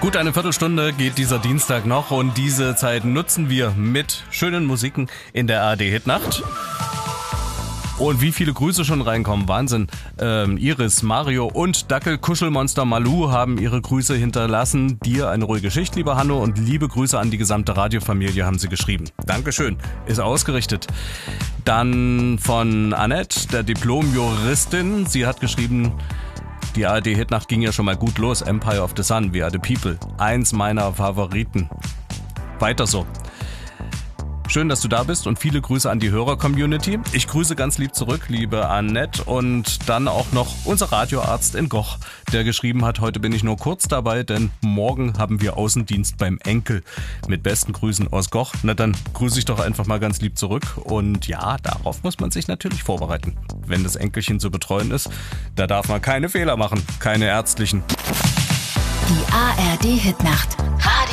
Gut, eine Viertelstunde geht dieser Dienstag noch und diese Zeit nutzen wir mit schönen Musiken in der ARD-Hitnacht. Und wie viele Grüße schon reinkommen, Wahnsinn. Iris, Mario und Dackel-Kuschelmonster Malu haben ihre Grüße hinterlassen. Dir eine ruhige Schicht, lieber Hanno, und liebe Grüße an die gesamte Radiofamilie haben sie geschrieben. Dankeschön, ist ausgerichtet. Dann von Annette, der Diplom-Juristin. Sie hat geschrieben, die ARD-Hitnacht ging ja schon mal gut los. Empire of the Sun, We Are the People. Eins meiner Favoriten. Weiter so. Schön, dass du da bist und viele Grüße an die Hörer-Community. Ich grüße ganz lieb zurück, liebe Annette, und dann auch noch unser Radioarzt in Goch, der geschrieben hat, heute bin ich nur kurz dabei, denn morgen haben wir Außendienst beim Enkel. Mit besten Grüßen aus Goch. Na dann grüße ich doch einfach mal ganz lieb zurück. Und ja, darauf muss man sich natürlich vorbereiten. Wenn das Enkelchen zu betreuen ist, da darf man keine Fehler machen, keine ärztlichen. Die ARD-Hitnacht.